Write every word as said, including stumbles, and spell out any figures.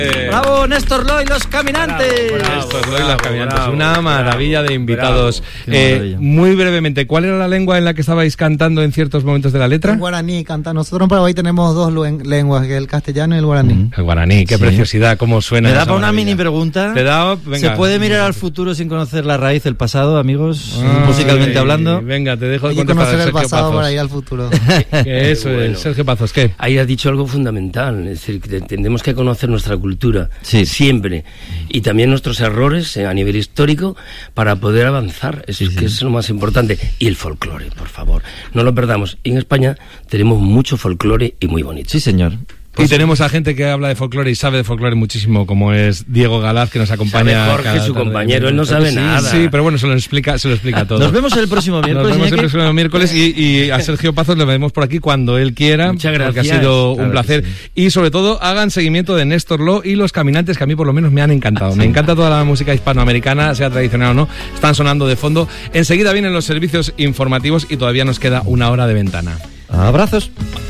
Bravo, Néstor Loy, los caminantes. Bravo, bravo, Néstor Loy, bravo, los caminantes. bravo, Una maravilla de invitados. Bravo, eh, maravilla. Muy brevemente, ¿cuál era la lengua en la que estabais cantando en ciertos momentos de la letra? En guaraní canta. Nosotros en Paraguay tenemos dos luen- lenguas, que es el castellano y el guaraní. Mm. El guaraní, qué Sí. preciosidad, cómo suena. Me da esa para una maravilla. mini pregunta. Te da, venga. ¿Se puede mirar al futuro sin conocer la raíz, el pasado, amigos? Ay, musicalmente hablando. Venga, te dejo de Hay que contestar, conocer el Sergio pasado Pazos. para ir al futuro. Que eso Bueno. es, Sergio Pazos, ¿qué? Ahí has dicho algo fundamental, es decir, que tenemos que conocer nuestra cultura, Sí. siempre, y también nuestros errores eh, a nivel histórico para poder avanzar, eso Sí, es sí. que es lo más importante, y el folclore, por favor, no lo perdamos. Y en España tenemos mucho folclore y muy bonito. Sí, señor. Y tenemos a gente que habla de folclore y sabe de folclore muchísimo, como es Diego Galaz, que nos acompaña. Sabe Jorge, cada su tarde. compañero, él no sabe Sí, nada. Sí, pero bueno, se lo explica, se lo explica todo. Nos vemos el próximo Nos miércoles. vemos el Iñaki. próximo miércoles y, y a Sergio Pazos le vemos por aquí cuando él quiera. Muchas Porque ha gracias. sido Claro un placer. que sí. Y sobre todo, hagan seguimiento de Néstor Lo y Los Caminantes, que a mí por lo menos me han encantado. Me encanta toda la música hispanoamericana, sea tradicional o no. Están sonando de fondo. Enseguida vienen los servicios informativos y todavía nos queda una hora de ventana. Abrazos.